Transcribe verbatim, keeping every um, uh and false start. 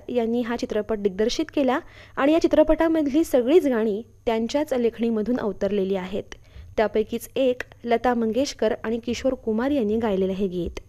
यांनी हा चित्रपट दिग्दर्शित केला आणि या चित्रपटामधली सगळीच गाणी त्यांच्याच लेखणीमधून अवतरलेली आहेत. त्यापैकीच एक लता मंगेशकर आणि किशोर कुमार यांनी गायलेलं हे गीत.